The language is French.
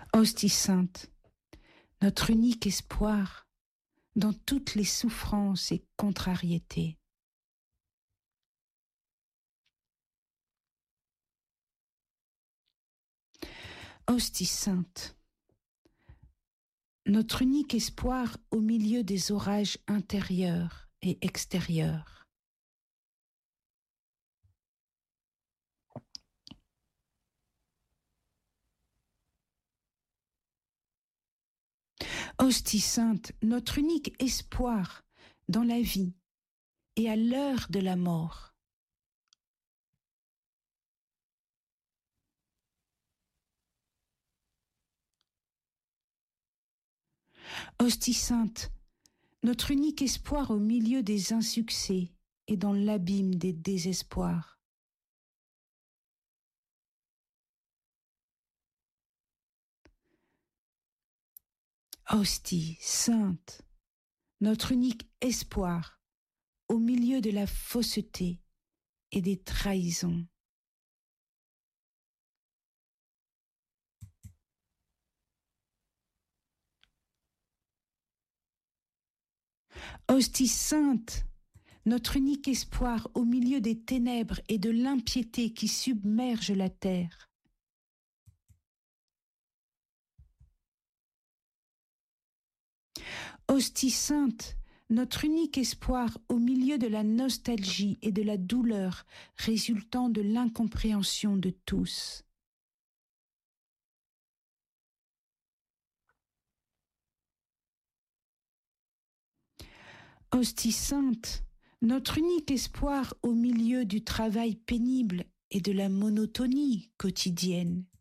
Hostie sainte, notre unique espoir dans toutes les souffrances et contrariétés. Hostie sainte, notre unique espoir au milieu des orages intérieurs et extérieurs. Hostie sainte, notre unique espoir dans la vie et à l'heure de la mort. Hostie sainte, notre unique espoir au milieu des insuccès et dans l'abîme des désespoirs. Hostie sainte, notre unique espoir au milieu de la fausseté et des trahisons. Hostie sainte, notre unique espoir au milieu des ténèbres et de l'impiété qui submergent la terre. Hostie sainte, notre unique espoir au milieu de la nostalgie et de la douleur résultant de l'incompréhension de tous. Hostie sainte, notre unique espoir au milieu du travail pénible et de la monotonie quotidienne.